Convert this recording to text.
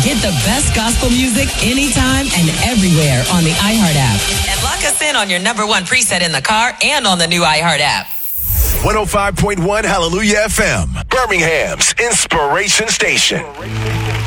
Get the best gospel music anytime and everywhere on the iHeart app. And lock us in on your number one preset in the car and on the new iHeart app. 105.1 Hallelujah FM, Birmingham's Inspiration Station.